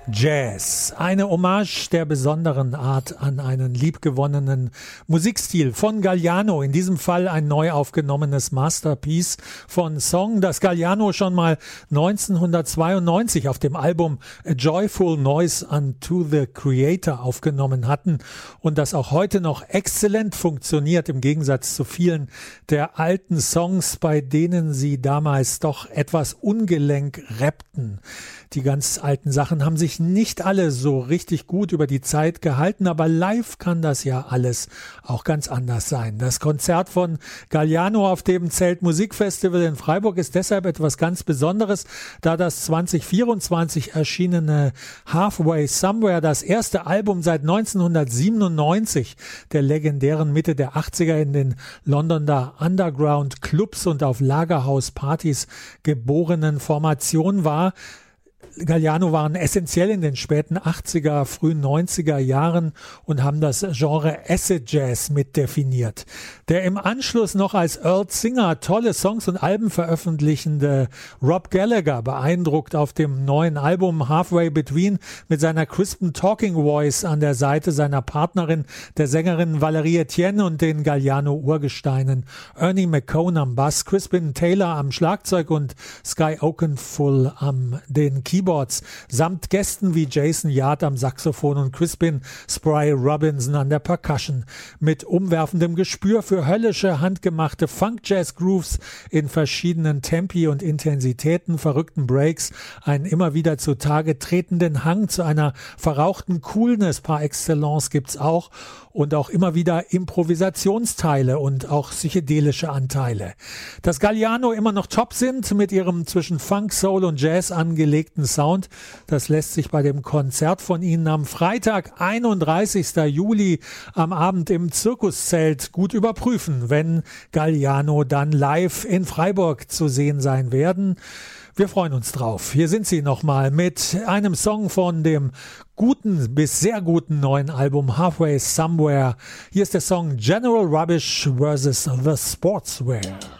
Jazz, eine Hommage der besonderen Art an einen liebgewonnenen Musikstil von Galliano, in diesem Fall ein neu aufgenommenes Masterpiece von Song, das Galliano schon mal 1992 auf dem Album A Joyful Noise Unto the Creator aufgenommen hatten und das auch heute noch exzellent funktioniert, im Gegensatz zu vielen der alten Songs, bei denen sie damals doch etwas ungelenk rappten. Die ganz alten Sachen haben sich nicht alle so richtig gut über die Zeit gehalten, aber live kann das ja alles auch ganz anders sein. Das Konzert von Galliano auf dem Zelt Musikfestival in Freiburg ist deshalb etwas ganz Besonderes, da das 2024 erschienene Halfway Somewhere, das erste Album seit 1997 der legendären Mitte der 80er in den Londoner Underground Clubs und auf Lagerhauspartys geborenen Formation war. Galliano waren essentiell in den späten 80er, frühen 90er Jahren und haben das Genre Acid Jazz mitdefiniert. Der im Anschluss noch als Earl Singer tolle Songs und Alben veröffentlichende Rob Gallagher beeindruckt auf dem neuen Album Halfway Between mit seiner crispen Talking Voice an der Seite seiner Partnerin, der Sängerin Valerie Etienne und den Galliano-Urgesteinen Ernie McCone am Bass, Crispin Taylor am Schlagzeug und Sky Oakenfull am den Keyboards, samt Gästen wie Jason Yard am Saxophon und Crispin Spry Robinson an der Percussion. Mit umwerfendem Gespür für höllische, handgemachte Funk-Jazz-Grooves in verschiedenen Tempi und Intensitäten, verrückten Breaks, einen immer wieder zutage tretenden Hang zu einer verrauchten Coolness par excellence gibt's auch und auch immer wieder Improvisationsteile und auch psychedelische Anteile. Dass Galliano immer noch top sind mit ihrem zwischen Funk, Soul und Jazz angelegten Sound, das lässt sich bei dem Konzert von ihnen am Freitag, 31. Juli am Abend im Zirkuszelt gut überprüfen, wenn Galliano dann live in Freiburg zu sehen sein werden. Wir freuen uns drauf. Hier sind sie nochmal mit einem Song von dem guten bis sehr guten neuen Album Halfway Somewhere. Hier ist der Song General Rubbish vs. The Sportswear.